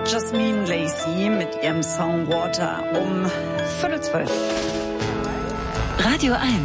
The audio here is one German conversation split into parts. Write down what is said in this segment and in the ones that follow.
Jasmine Lacey mit ihrem Song Water um 11:45. Radio 1.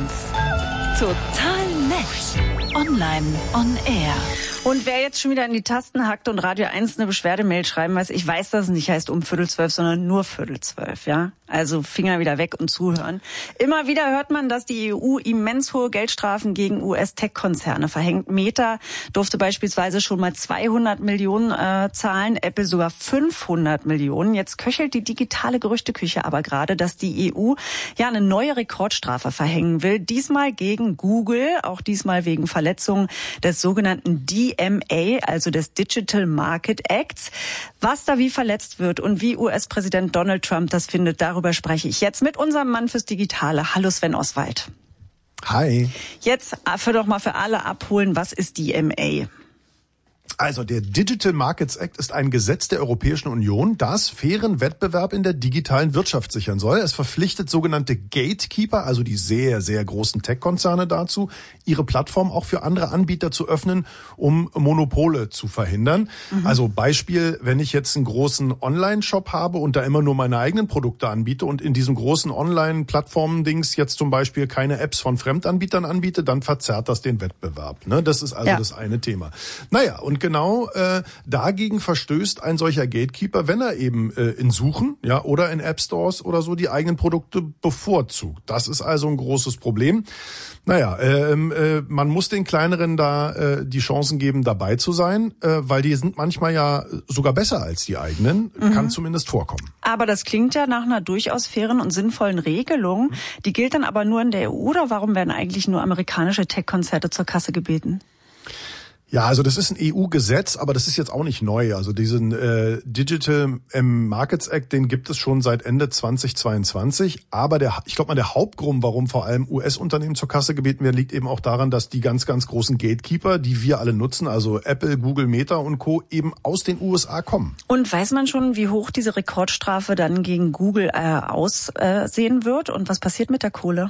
Total nett. Online, on air. Und wer jetzt schon wieder in die Tasten hackt und Radio 1 eine Beschwerdemail schreiben weiß, ich weiß, dass es nicht heißt um 11:45, sondern nur 11:45, ja? Also Finger wieder weg und zuhören. Immer wieder hört man, dass die EU immens hohe Geldstrafen gegen US-Tech-Konzerne verhängt. Meta durfte beispielsweise schon mal 200 Millionen zahlen, Apple sogar 500 Millionen. Jetzt köchelt die digitale Gerüchteküche aber gerade, dass die EU ja eine neue Rekordstrafe verhängen will. Diesmal gegen Google, auch diesmal wegen Verletzung des sogenannten DMA, also des Digital Market Acts. Was da wie verletzt wird und wie US-Präsident Donald Trump das findet, darüber spreche ich jetzt mit unserem Mann fürs Digitale. Hallo Sven Oswald. Hi. Jetzt doch mal für alle abholen, was ist DMA? Also der Digital Markets Act ist ein Gesetz der Europäischen Union, das fairen Wettbewerb in der digitalen Wirtschaft sichern soll. Es verpflichtet sogenannte Gatekeeper, also die sehr, sehr großen Tech-Konzerne dazu, ihre Plattform auch für andere Anbieter zu öffnen, um Monopole zu verhindern. Also Beispiel, wenn ich jetzt einen großen Online-Shop habe und da immer nur meine eigenen Produkte anbiete und in diesem großen Online-Plattformen-Dings jetzt zum Beispiel keine Apps von Fremdanbietern anbiete, dann verzerrt das den Wettbewerb. Ne? Das ist also das eine Thema. Naja, und genau dagegen verstößt ein solcher Gatekeeper, wenn er eben in Suchen oder in App Stores oder so die eigenen Produkte bevorzugt. Das ist also ein großes Problem. Naja, man muss den Kleineren da die Chancen geben, dabei zu sein, weil die sind manchmal ja sogar besser als die eigenen, kann zumindest vorkommen. Aber das klingt ja nach einer durchaus fairen und sinnvollen Regelung. Die gilt dann aber nur in der EU, oder warum werden eigentlich nur amerikanische Tech-Konzerne zur Kasse gebeten? Ja, also das ist ein EU-Gesetz, aber das ist jetzt auch nicht neu. Also diesen Digital Markets Act, den gibt es schon seit Ende 2022. Aber ich glaube mal, der Hauptgrund, warum vor allem US-Unternehmen zur Kasse gebeten werden, liegt eben auch daran, dass die ganz, ganz großen Gatekeeper, die wir alle nutzen, also Apple, Google, Meta und Co., eben aus den USA kommen. Und weiß man schon, wie hoch diese Rekordstrafe dann gegen Google aussehen wird? Und was passiert mit der Kohle?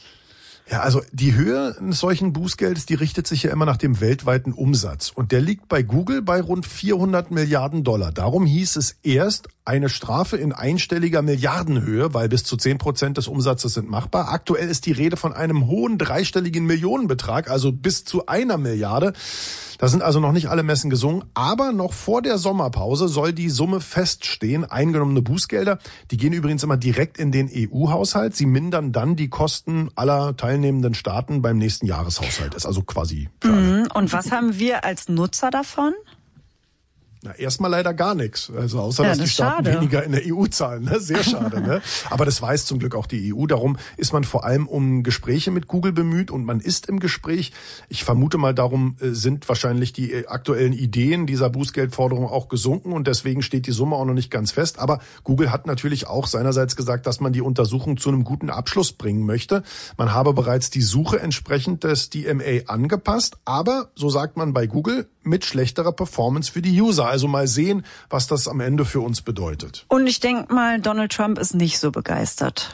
Ja, also die Höhe eines solchen Bußgeldes, die richtet sich ja immer nach dem weltweiten Umsatz. Und der liegt bei Google bei rund 400 Milliarden $. Darum hieß es erst eine Strafe in einstelliger Milliardenhöhe, weil bis zu 10% des Umsatzes sind machbar. Aktuell ist die Rede von einem hohen dreistelligen Millionenbetrag, also bis zu 1 Milliarde. Da sind also noch nicht alle Messen gesungen, aber noch vor der Sommerpause soll die Summe feststehen. Eingenommene Bußgelder, die gehen übrigens immer direkt in den EU-Haushalt. Sie mindern dann die Kosten aller teilnehmenden Staaten beim nächsten Jahreshaushalt. Das ist also quasi für alle. Und was haben wir als Nutzer davon? Na, erstmal leider gar nichts. Also außer, dass die Staaten weniger in der EU zahlen. Ne? Sehr schade. Ne? Aber das weiß zum Glück auch die EU. Darum ist man vor allem um Gespräche mit Google bemüht und man ist im Gespräch. Ich vermute mal, darum sind wahrscheinlich die aktuellen Ideen dieser Bußgeldforderung auch gesunken und deswegen steht die Summe auch noch nicht ganz fest. Aber Google hat natürlich auch seinerseits gesagt, dass man die Untersuchung zu einem guten Abschluss bringen möchte. Man habe bereits die Suche entsprechend des DMA angepasst, aber, so sagt man bei Google, mit schlechterer Performance für die User. Also mal sehen, was das am Ende für uns bedeutet. Und ich denke mal, Donald Trump ist nicht so begeistert.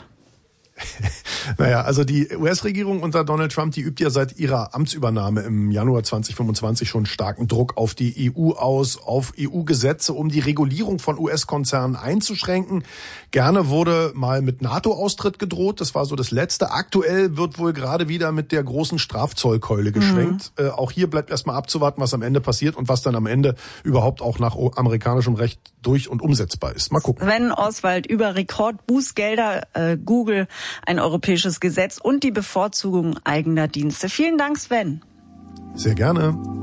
Naja, also die US-Regierung unter Donald Trump, die übt ja seit ihrer Amtsübernahme im Januar 2025 schon starken Druck auf die EU aus, auf EU-Gesetze, um die Regulierung von US-Konzernen einzuschränken. Gerne wurde mal mit NATO-Austritt gedroht, das war so das Letzte. Aktuell wird wohl gerade wieder mit der großen Strafzollkeule geschwenkt. Auch hier bleibt erstmal abzuwarten, was am Ende passiert und was dann am Ende überhaupt auch nach amerikanischem Recht durch- und umsetzbar ist. Mal gucken. Sven Oswald über Rekordbußgelder, Google, ein europäisches Gesetz und die Bevorzugung eigener Dienste. Vielen Dank, Sven. Sehr gerne.